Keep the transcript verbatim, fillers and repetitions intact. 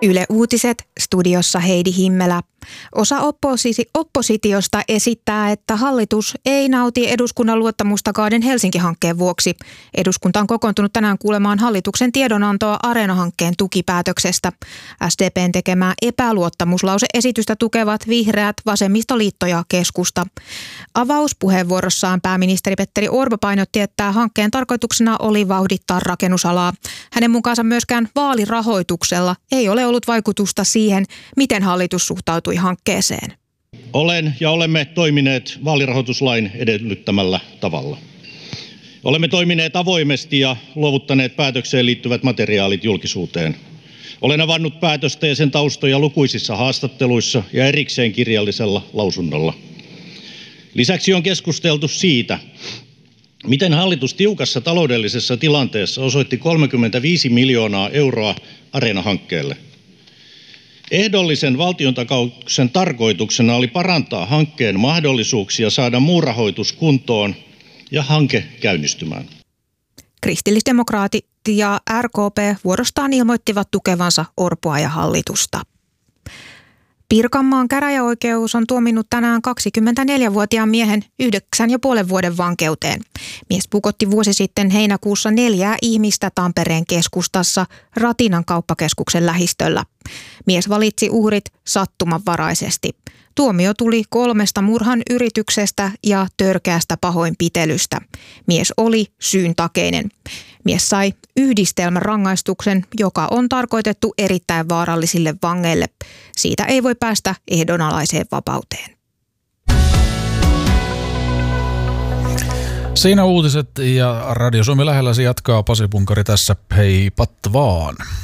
Yle Uutiset, studiossa Heidi Himmelä. Osa opposi- oppositiosta esittää, että hallitus ei nauti eduskunnan luottamusta Kaaden Helsinki-hankkeen vuoksi. Eduskunta on kokoontunut tänään kuulemaan hallituksen tiedonantoa Areena-hankkeen tukipäätöksestä. S D P:n tekemää epäluottamuslause-esitystä tukevat vihreät, vasemmistoliitto ja keskusta. Avauspuheenvuorossaan pääministeri Petteri Orpo painotti, että hankkeen tarkoituksena oli vauhdittaa rakennusalaa. Hänen mukaansa myöskään vaalirahoituksella ei ole ollut vaikutusta siihen, miten hallitus suhtautui hankkeeseen. Olen ja olemme toimineet vaalirahoituslain edellyttämällä tavalla. Olemme toimineet avoimesti ja luovuttaneet päätökseen liittyvät materiaalit julkisuuteen. Olen avannut päätöstä ja sen taustoja lukuisissa haastatteluissa ja erikseen kirjallisella lausunnolla. Lisäksi on keskusteltu siitä, miten hallitus tiukassa taloudellisessa tilanteessa osoitti kolmekymmentäviisi miljoonaa euroa Areena-hankkeelle. Ehdollisen valtiontakauksen tarkoituksena oli parantaa hankkeen mahdollisuuksia saada muu rahoitus kuntoon ja hanke käynnistymään. Kristillisdemokraatit ja R K P vuorostaan ilmoittivat tukevansa Orpoa ja hallitusta. Pirkanmaan käräjäoikeus on tuominnut tänään kaksikymmentäneljävuotiaan miehen yhdeksän ja puolen vuoden vankeuteen. Mies pukotti vuosi sitten heinäkuussa neljää ihmistä Tampereen keskustassa Ratinan kauppakeskuksen lähistöllä. Mies valitsi uhrit sattumanvaraisesti. Tuomio tuli kolmesta murhan yrityksestä ja törkeästä pahoinpitelystä. Mies oli syyntakeinen. Mies sai yhdistelmärangaistuksen, joka on tarkoitettu erittäin vaarallisille vangeille. Siitä ei voi päästä ehdonalaiseen vapauteen. Siinä uutiset ja Radio Suomi Lähellä se jatkaa. Pasi Punkari tässä. Heipat vaan.